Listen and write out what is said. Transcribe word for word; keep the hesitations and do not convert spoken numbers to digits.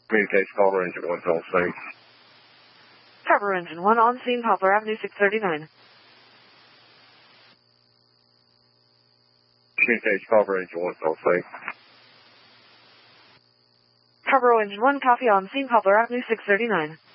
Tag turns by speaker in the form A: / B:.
A: Communication Carver Engine one on scene.
B: Carver Engine one on scene, Poplar Avenue six thirty-nine.
A: Communication Carver Engine one on scene.
B: Carver Engine one, copy on scene, Poplar Avenue six thirty-nine.